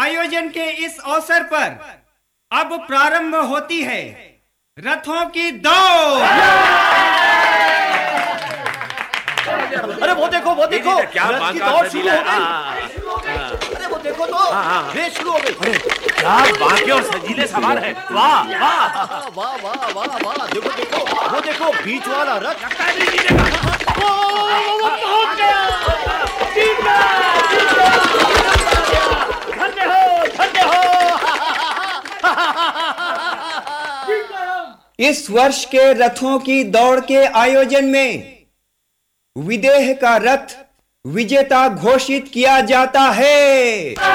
आयोजन के इस अवसर पर अब प्रारंभ होती है रथों की दौड़। अरे वो देखो क्या रथ की दौड़ शुरू हो गई। अरे वो देखो तो रेस शुरू हो गई। अरे क्या बाकी और सजीले सवार है। वाह वाह वाह वाह वाह वाह, देखो वो देखो बीच वाला रथ लगता है नहीं जीतेगा। वो पहुंच गया, जीत गया। धन्य हो इस वर्ष के रथों की दौड़ के आयोजन में विदेह का रथ विजेता घोषित किया जाता है।